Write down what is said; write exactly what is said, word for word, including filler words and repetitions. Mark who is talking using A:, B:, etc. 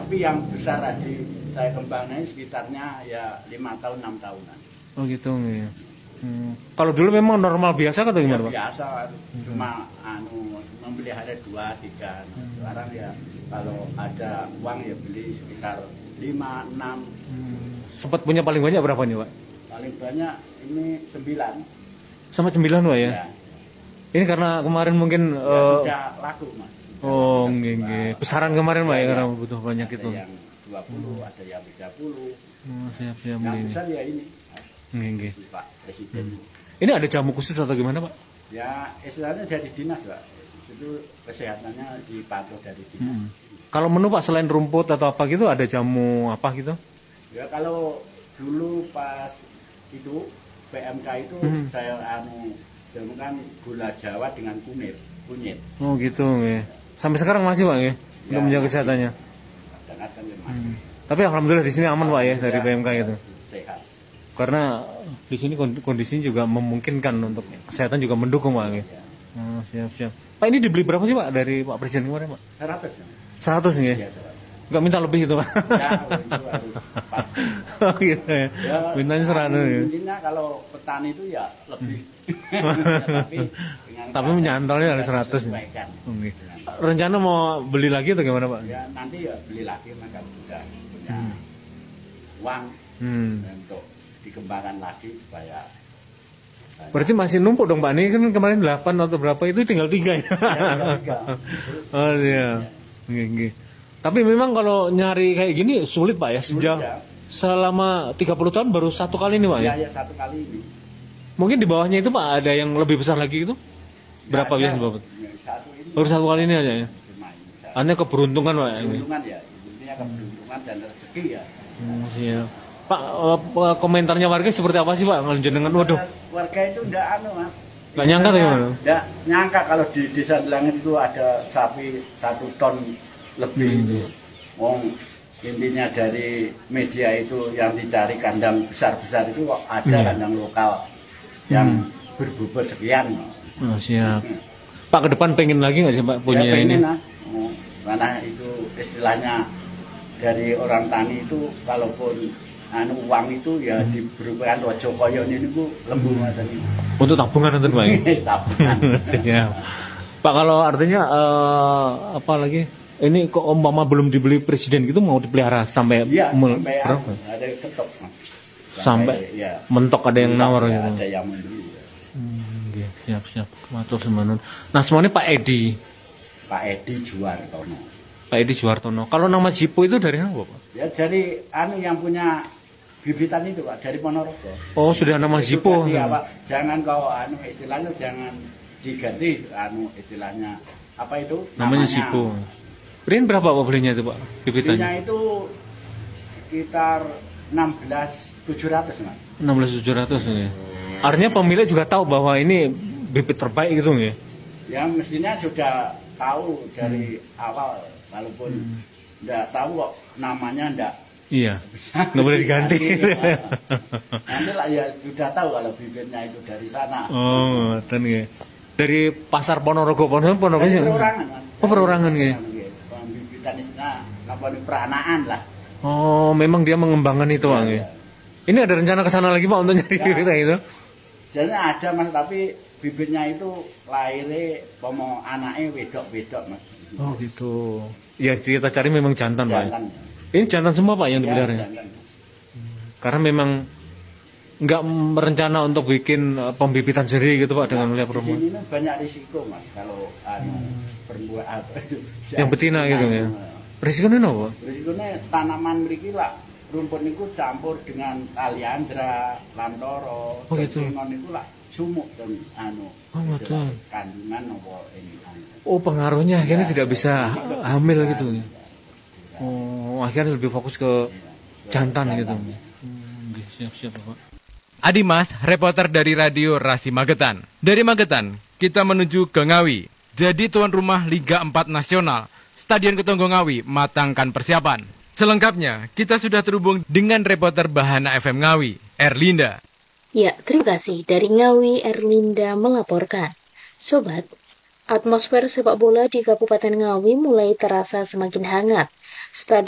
A: Tapi yang besar tadi saya kembangnya sekitarnya ya lima tahun enam tahunan.
B: Oh gitu ya. Hmm. Kalau dulu memang normal biasa atau gimana, Pak?
A: Ya, biasa, cuma anu memelihara dua tiga. Hmm. Sekarang ya kalau ada uang ya beli sekitar lima enam.
B: Hmm. Sempat punya paling banyak berapa nih, Pak?
A: Paling banyak ini sembilan.
B: Sama sembilan, Pak ya? Ya. Ini karena kemarin mungkin
A: ya,
B: uh...
A: sudah laku, Mas.
B: Oh, nggih. Besaran kemarin, Pak ya, karena butuh banyak
A: ada
B: itu.
A: Yang dua puluh, hmm. ada yang tiga puluh.
B: Oh, siap-siap.
A: Yang besar ya ini.
B: Nggih,
A: Pak Presiden.
B: Hmm. Ini ada jamu khusus atau gimana, Pak?
A: Ya, istilahnya dari dinas, Pak. Itu kesehatannya dipantau dari dinas. Hmm.
B: Kalau menu, Pak, selain rumput atau apa gitu, ada jamu apa gitu?
A: Ya, kalau dulu pas itu P M K itu hmm. saya anu jamukan gula Jawa dengan kunyit. kunyit.
B: Oh, gitu ya. Sampai sekarang masih, Pak ya? Untuk ya, menjaga kesehatannya. Hmm. Tapi alhamdulillah di sini aman, Pak ya, dari P M K itu.
A: Sehat.
B: Karena di sini kondisinya juga memungkinkan untuk kesehatan juga mendukung, Pak ya. Oh, siap-siap. Pak, ini dibeli berapa sih, Pak, dari Pak Presiden kemarin, Pak?
A: seratus.
B: seratus ya? Iya, nggak minta lebih itu, Pak?
A: Ya, itu harus pasti.
B: Oh gitu ya? Ya mintanya seratus ya?
A: Intinya kalau petani itu ya lebih. ya, tapi
B: tapi menyantolnya harus seratus ya? Okay. Rencana mau beli lagi atau gimana, Pak?
A: Ya nanti ya beli lagi, maka sudah punya hmm. uang hmm. untuk dikembangkan lagi supaya.
B: Berarti masih numpuk dong, Pak? Ini kan kemarin delapan atau berapa itu tinggal tiga ya? Ya tinggal tiga. Oh iya. Ya. Gini. Tapi memang kalau nyari kayak gini sulit, Pak ya? Sejak ya. Selama tiga puluh tahun baru satu kali ini, Pak ya?
A: Ya, ya satu kali ini.
B: Mungkin di bawahnya itu, Pak, ada yang lebih besar lagi itu? Berapa ya, biasa, Bapak? Baru satu kali ini aja ya? Hanya keberuntungan, Pak.
A: Keberuntungan ya, intinya keberuntungan dan rezeki ya.
B: Hmm, iya. Pak, komentarnya warga seperti apa sih, Pak? Kalau jenengan, waduh.
A: Warga itu enggak anu, Mas.
B: Enggak nyangka tuh gimana?
A: Enggak nyangka kalau di Desa Delangit itu ada sapi satu ton lebih hmm. itu. Wong intinya dari media itu yang dicari kandang besar-besar itu kok ada hmm. kandang lokal yang hmm. berbobot sekian.
B: Oh, siap. Hmm. Pak, ke depan pengen lagi nggak sih, Pak, punya ya, ini?
A: Nah. Oh, karena itu istilahnya dari orang tani itu kalaupun anu uang itu ya hmm. diberikan rojo koyon ini bu lembu tadi.
B: Untuk tabungan nanti, Pak.
A: Tabungan.
B: Siap. Pak, kalau artinya uh, apa lagi? Ini kok umpama belum dibeli presiden gitu mau dipelihara sampai
A: ya,
B: mul-
A: sampai
B: berapa?
A: Ada yang tetap, Mas.
B: Sampai, sampai ya, mentok ada yang nawar
A: ya,
B: gitu.
A: Ada yang membeli. Ya.
B: Hmm, ya, siap siap. Matur semanon. Nah, semuanya Pak Edi.
A: Pak Edi Juwartono.
B: Pak Edi Juwartono. Kalau nama Jipo itu dari mana, Pak?
A: Ya dari anu yang punya bibitan itu, Pak, dari Ponorogo.
B: Oh, sudah nama Jipo.
A: Ya, Pak. Jangan kau anu istilahnya jangan diganti anu istilahnya apa itu?
B: Namanya, namanya Jipo. Rin berapa, Pak, belinya itu, Pak? Bibitannya?
A: Belinya itu sekitar enam belas tujuh ratus, Mas.
B: enam belas tujuh ratus ya. Artinya pemilik juga tahu bahwa ini bibit terbaik gitu ya?
A: Ya mestinya sudah tahu dari hmm. awal, walaupun enggak hmm. tahu kok namanya enggak.
B: Iya. Nggak boleh diganti.
A: Ya. Nanti lah ya sudah tahu kalau bibitnya itu dari sana.
B: Oh, dan ya. Dari pasar Ponorogo, Ponorogo, Ponorogo.
A: Dari perorangan, Mas.
B: Oh, perorangan ya.
A: Bibitan itu nah, laporan peranaan lah.
B: Oh, memang dia mengembangkan itu, Bang ya. Ya. Ini ada rencana ke sana lagi, Pak, untuk nyari bibit ya, itu?
A: Jadi ada, Mas, tapi bibitnya itu lahirnya pomo anaknya wedok-wedok, Mas.
B: Oh, gitu. Ya, kita cari memang jantan,
A: jantan
B: Pak.
A: Ya.
B: Ini jantan semua, Pak, yang
A: ya,
B: dipelihara. Karena memang nggak merencana untuk bikin pembibitan sendiri gitu, Pak, nah, dengan melihat perempuan.
A: Di sini banyak risiko, Mas, kalau anu hmm. perempuan apa itu.
B: Yang betina gitu ya. Risikonya apa?
A: Risikonya tanaman mriki lah rumput niku campur dengan kaliandra, lantoro,
B: oh, gitu.
A: Singon niku lah sumuk dan anu.
B: Oh, betul.
A: Kandungan apa ini.
B: Oh, pengaruhnya akhirnya ya, tidak bisa ya, hamil ya, gitu ya. Oh, akhirnya lebih fokus ke ya, jantan, jantan gitu. Ya. Hmm, siap-siap, Pak.
C: Adi Mas, reporter dari Radio Rasi Magetan. Dari Magetan, kita menuju ke Ngawi. Jadi tuan rumah Liga empat Nasional, Stadion Ketonggo Ngawi matangkan persiapan. Selengkapnya, kita sudah terhubung dengan reporter Bahana F M Ngawi, Erlinda.
D: Ya, terima kasih. Dari Ngawi, Erlinda melaporkan. Sobat, atmosfer sepak bola di Kabupaten Ngawi mulai terasa semakin hangat. Stadion